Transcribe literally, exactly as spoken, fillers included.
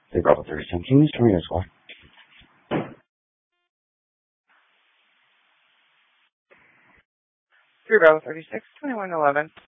Three Bravo thirty-seven, can you turn your squad? Three Bravo thirty-six, twenty-one eleven.